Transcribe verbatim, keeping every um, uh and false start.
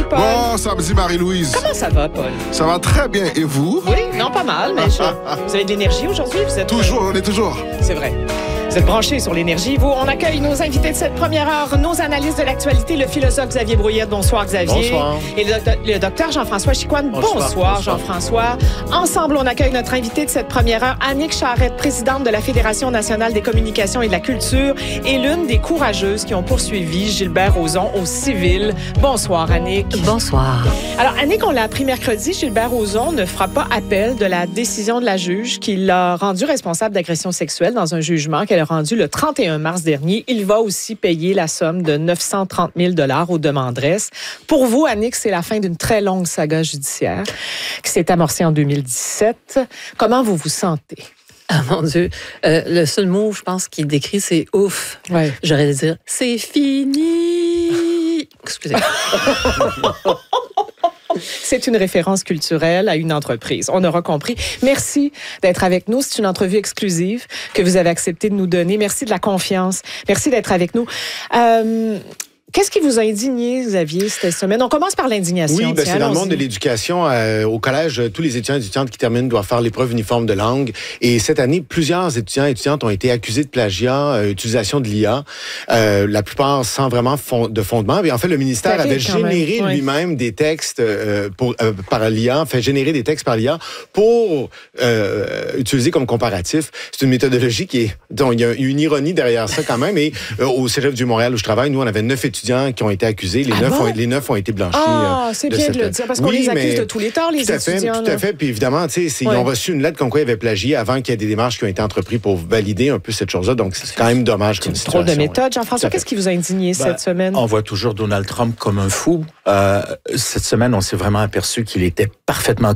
Paul? Bon samedi, Marie-Louise. Comment ça va, Paul? Ça va très bien. Et vous? Oui, non, pas mal, mais je... vous avez de l'énergie aujourd'hui? Vous êtes... Toujours, on est toujours. C'est vrai. Vous êtes branchés sur l'énergie. Vous, on accueille nos invités de cette première heure, nos analystes de l'actualité, le philosophe Xavier Brouillette. Bonsoir, Xavier. Bonsoir. Et le docteur, le docteur Jean-François Chicoine. Bonsoir, Bonsoir Jean-François. Ensemble, on accueille notre invité de cette première heure, Annick Charrette, présidente de la Fédération nationale des communications et de la culture et l'une des courageuses qui ont poursuivi Gilbert Rozon au civil. Bonsoir, Annick. Bonsoir. Alors, Annick, on l'a appris mercredi, Gilbert Rozon ne fera pas appel de la décision de la juge qui l'a rendu responsable d'agression sexuelle dans un jugement qu'elle a rendu le trente et un mars dernier. Il va aussi payer la somme de neuf cent trente mille dollars aux demanderesses. Pour vous, Annick, c'est la fin d'une très longue saga judiciaire qui s'est amorcée en deux mille dix-sept. Comment vous vous sentez? Ah mon Dieu, euh, le seul mot, je pense, qui décrit, c'est ouf. Ouais. J'aurais dû dire, c'est fini. Excusez. C'est une référence culturelle à une entreprise. On aura compris. Merci d'être avec nous. C'est une entrevue exclusive que vous avez accepté de nous donner. Merci de la confiance. Merci d'être avec nous. Euh, Qu'est-ce qui vous a indigné, Xavier, cette semaine? On commence par l'indignation. Oui, ben, Tiens, c'est dans le allons-y. monde de l'éducation. Euh, au collège, tous les étudiants et étudiantes qui terminent doivent faire l'épreuve uniforme de langue. Et cette année, plusieurs étudiants et étudiantes ont été accusés de plagiat, euh, utilisation de l'I A, euh, la plupart sans vraiment fond, de fondement. Et en fait, le ministère avait généré même. lui-même oui. des textes euh, pour, euh, par l'I A, fait générer des textes par l'I A pour euh, utiliser comme comparatif. C'est une méthodologie qui est... Donc, il y a une ironie derrière ça quand même. Et euh, au Cégep du Montréal où je travaille, nous, on avait neuf étudiants qui ont été accusés. Les, ah neuf, bon? ont, les neuf ont été blanchis. Ah, euh, c'est de bien cette... de le dire, parce qu'on oui, les accuse mais... de tous les torts, les tout à fait, étudiants. Tout à fait. Puis évidemment, tu sais, ils ouais. ont reçu une lettre comme quoi ils avaient plagié avant qu'il y ait des démarches qui ont été entreprises pour valider un peu cette chose-là. Donc, c'est quand même dommage comme situation. Trop de méthode. Jean-François, Tout à fait. qu'est-ce qui vous a indigné Ben, cette semaine? On voit toujours Donald Trump comme un fou. Euh, cette semaine, on s'est vraiment aperçu qu'il était parfaitement